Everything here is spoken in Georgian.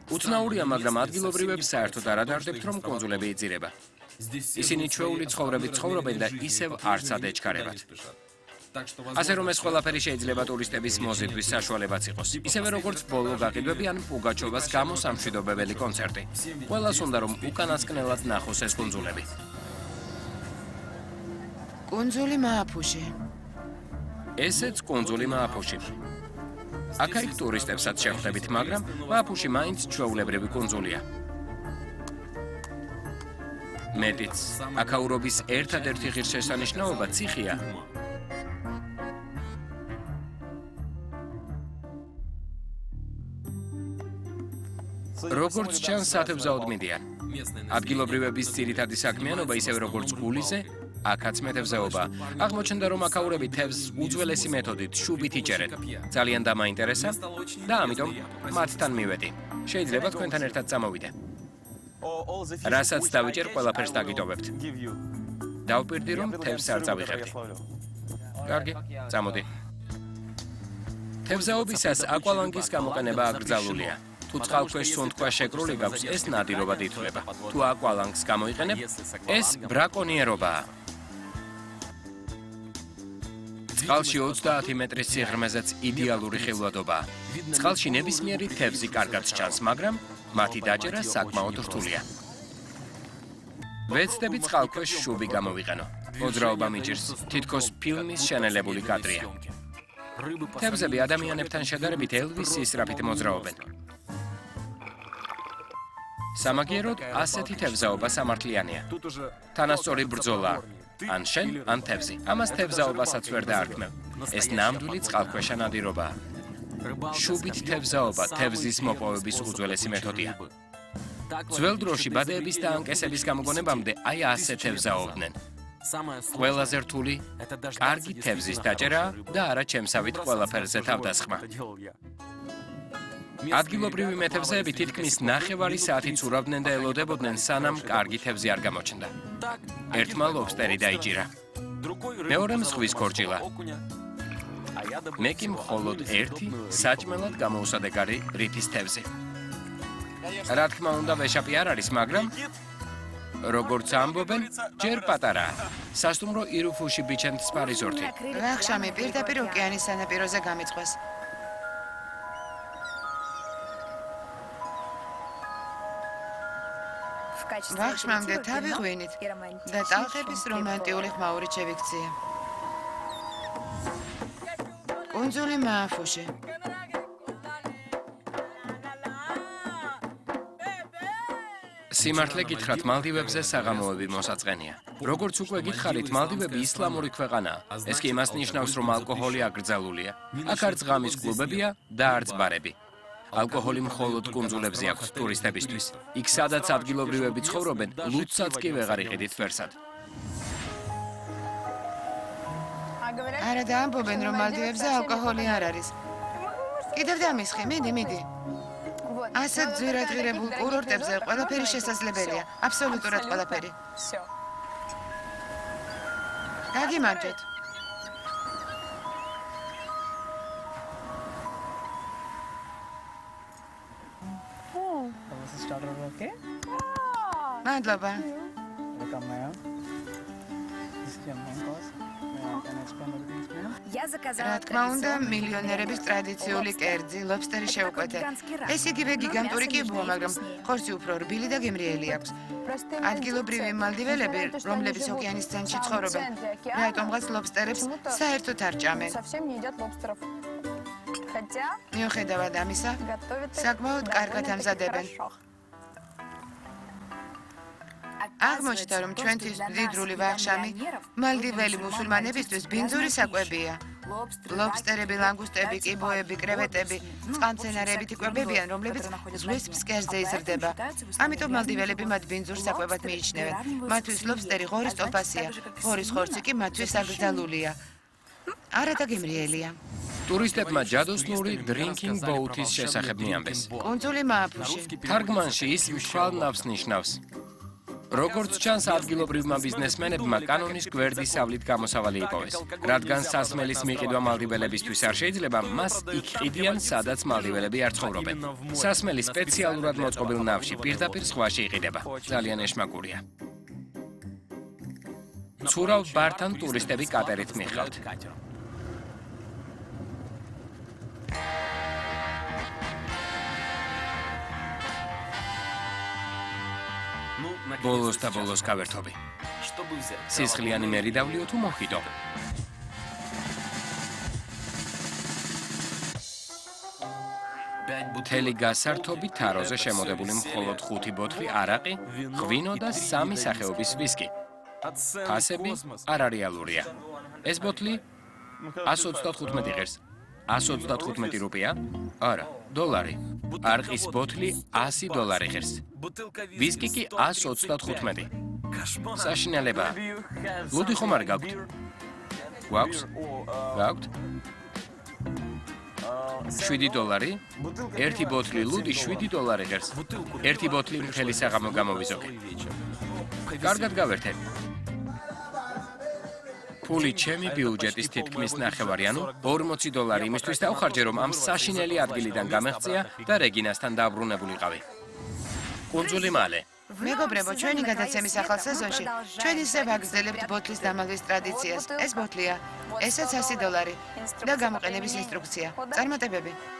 უცნაურია, მაგრამ ადგილობრივებს საერთოდ არ ადარდებთ, რომ კუნძულები იძირება. ისინი ჩვეული ცხოვრებით ცხოვრობენ და ისევ არც ადეჩქარებათ. ასე რომ ეს ყველაფერი შეიძლება ტურისტების მოზიდვის საშუალებაც იყოს. ისევე როგორც ბოლო გაყიდვები ან პუგაჩოვას გამოსამშვიდობებელი კონცერტი. ყველას უნდა რომ უკანასკნელად ნახოს ეს კუნძულები. კუნძული მააფუში. ესეც კუნძული მააფუში. აქ-იქ ტურისტებსაც შეხვდებით, მაგრამ მააფუში მაინც ჩვეულებრივი კუნძულია. მეტიც, აქაურობის ერთადერთი ღირსშესანიშნაობა ციხეა. როგორც ჩანს, სათევზაოდ მიდიან. ადგილობრივების ძირითადი საქმიანობა ისევე როგორც გულიზე, აქაც მეთევზეობა. აღმოჩნდა, რომ აქაურები თევზს უძველესი მეთოდით შუბით იჭერენ. ძალიან დამაინტერესა და ამიტომ მათთან მივედი. შეიძლება თქვენთან ერთად წამოვიდე. რასაც დავიჭერ, ყველაფერს დაგიტოვებთ. დავპირდი, რომ თევზს არ წავიღებდი. კარგი, წამოდი. თევზაობისას აკვალანგის გამოყენება აკრძალულია. თუ წყალქვეშ სუნთქვა შეკრული გაქვს, ეს ნადირობად ითვლება. თუ აკვალანგს გამოიყენებ, ეს ბრაკონიერობაა. წყალში 30 მეტრის სიღრმეზეც იდეალური ხილვადობაა. წყალში ნებისმიერი თევზი კარგად ჩანს, მაგრამ მათი დაჭერა საკმაოდ რთულია. ვეცდები წყალქვეშ შუბი გამოვიყენო. მოძრაობა მიჭირს, თითქოს ფილმის შენელებული კადრია. თევზები ადამიანებთან შედარებით ელვის სისწრაფით მოძრაობენ. სამაგიეროდ ასეთი თევზაობა სამართლიანია. თანასწორი ბრძოლა ან შენ, ან თევზი. ამას თევზაობასაც ვერ დაარქმევ. ეს ნამდვილი წყალქვეშა ნადირობაა. შუბით თევზაობა თევზის მოპოვების უძველესი მეთოდია. ძველ დროში ბადეების და ანკესების გამოგონებამდე აი ასე თევზაობდნენ. ყველაზე რთული კარგი თევზის დაჭერაა და არა ჩემსავით ყველაფერზე თავდასხმა. ადგილობრივი მეთევზეები თითქმის ნახევარი საათით ურავდნენ და ელოდებოდნენ, სანამ კარგი თევზი არ გამოჩნდა. ერთმა ლობსტერი დაიჭირა. მეორემ ზღვის ქორჭილა. მე კი მხოლოდ ერთი საჭმელად გამოუსადეგარი რიფის თევზი. რა თქმა უნდა, ვეშაპი არ არის, მაგრამ როგორც ამბობენ, ჯერ პატარაა. სასტუმრო ირუფუში ბიჩენდს პარიზორთი. ვახშამი პირდაპირ ოკეანის სანაპიროზე გამიწვეს. ვახშმამდე თავი ღვინით და ტალღების რომანტიული ხმაურით შევიქცია. კუნძული მააფუში. სიმართლე გითხრათ, მალდივებზე საღამოები მოსაწყენია. როგორც უკვე გითხარით, მალდივები ისლამური ქვეყანაა. ეს კი იმას ნიშნავს, რომ ალკოჰოლი აკრძალულია. აქ არც ღამის კლუბებია და არც ბარები. ალკოჰოლი მხოლოდ კუნძულებზე აქვს ტურისტებისთვის. იქ სადაც ადგილობრივები ცხოვრობენ, ლუდსაც კი ვეღარ იყიდით ფერსად. არა დაამბობენ, რომ მალდივებზე ალკოჰოლი არ არის. კიდევ დამისხი, მიდი. ასეთ ძვირადღირებულ კურორტებზე ყველაფერი შესაძლებელია, აბსოლუტურად ყველაფერი. გაგიმარჯვეთ. მადლობა. რა თქმა უნდა, მილიონერების ტრადიციული კერძი, ლობსტერი შევკვეთე. ეს იგივე გიგანტური კიბოა, მაგრამ ხორცი უფრო რბილი და გემრიელი აქვს. ადგილობრივი მალდიველები, რომლებიც ოკეანის ცენტრში ცხოვრობენ, რატომღაც ლობსტერებს საერთოდ არ ჭამენ. მიუხედავად ამისა, საკმაოდ კარგად ამზადებენ. აღმოჩნდა, რომ ჩვენთვის მდიდრული ვახშამი მალდიველი მუსულმანებისთვის ბინძური საკვებია. ლობსტერები, ლანგუსტები, კიბოები, კრევეტები, წყალმცენარეებით იკვებებიან, რომლებიც ზღვის ფსკერზე იზრდება. ამიტომ მალდიველები მათ ბინძურ საკვებად მიიჩნევენ. მათთვის ლობსტერი ღორის ტოფასია, ღორის ხორცი კი მათთვის აკრძალულია. არა და გემრიელია. ტურისტებმა ჯადოსნური drinking boat-ის შესახებ მიამბეს. კუნძული მააფუში. თარგმანში ის მთვალ ნავს ნიშნავს. როგორც ჩანს, ადგილობრივმა ბიზნესმენებმა კანონის გვერდის სავლით გამოსავალი იპოვეს. რადგან სასმელის მიყიდვა მალდიველებისთვის არ შეიძლება, მას იქ ყიდიან, სადაც მალდიველები არ ცხოვრობენ. სასმელი სპეციალურად მოწყობილ ნავში პირდაპირ ზღვაში იყიდება. ძალიან ეშმაკურია. ცურავ ბართან ტურისტები კატერით მიჰყავთ. ბოლოს და ბოლოს გავერთობი. სისხლიანი მერიდავლიო თუ მოხიტო? მთელი გასართობი თაროზე შემოდებული მხოლოდ 5 ბოთლი არაყი, ღვინო და 3 სახეობის ვისკი. ფასები არარეალურია. ეს ბოთლი 135 ღირს. 135 რუპია? არა, დოლარი. არყის ბოთლი $100 ღირს. ვისკი კი 135. საშინელებაა. ლუდი ხომ არ გაქვთ? გვაქვს? გაქვთ? $7. ერთი ბოთლი ლუდი $7 ღირს. ერთი ბოთლი მთელი საღამო გამოვიზოგე. კარგად გავერთებ. ფული ჩემი ბიუჯეტის თითქმის ნახევარი, ანუ $40 იმისთვის დავხარჯე, რომ ამ საშინელი ადგილიდან გამეღწია და რეგინასთან დაბრუნებულიყავი. კუნძული მალე. მეგობრებო, ჩვენი გადაცემის ახალ სეზონში ჩვენ ისევ აგრძელებთ ბოთლის დამალვის ტრადიციას. ეს ბოთლია, ესაც $100 და გამოყენების ინსტრუქცია. წარმატებები!